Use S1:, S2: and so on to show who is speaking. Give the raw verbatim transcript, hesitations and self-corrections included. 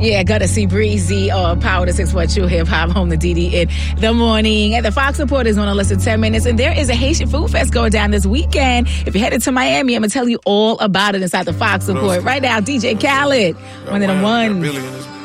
S1: Yeah, gotta see Breezy or Power to six point two Hip Hop Home to D D in the morning. And the Fox Report is on a list of ten minutes. And there is a Haitian Food Fest going down this weekend. If you're headed to Miami, I'm gonna tell you all about it inside the Fox Report. Right now, D J Khaled, one of the ones.